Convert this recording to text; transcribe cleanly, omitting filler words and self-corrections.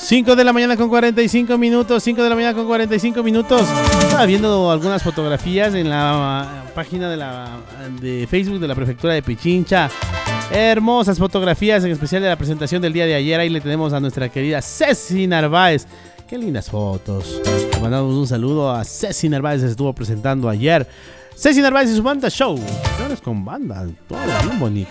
5 de la mañana con 45 minutos. 5 de la mañana con 45 minutos. Estaba viendo algunas fotografías en la página de Facebook de la prefectura de Pichincha. Hermosas fotografías, en especial de la presentación del día de ayer. Ahí le tenemos a nuestra querida Ceci Narváez. Qué lindas fotos. Le mandamos un saludo a Ceci Narváez, se estuvo presentando ayer. Ceci Narváez y su banda show. Ahora es con banda, todo bien bonito.